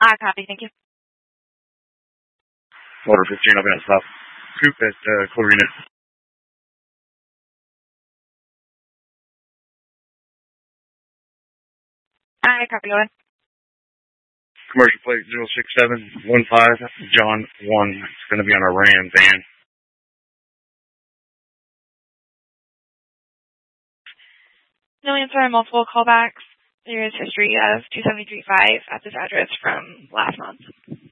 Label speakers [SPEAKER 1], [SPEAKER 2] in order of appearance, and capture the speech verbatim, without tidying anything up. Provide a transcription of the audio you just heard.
[SPEAKER 1] I copy, thank you.
[SPEAKER 2] Motor fifteen, I'll be at South Coop at uh, quarter unit.
[SPEAKER 1] I copy, go ahead.
[SPEAKER 2] Commercial plate zero six seven one five, John one. It's going to be on a Ram van.
[SPEAKER 1] No answer on multiple callbacks. There is history of two seven three five at this address from last month.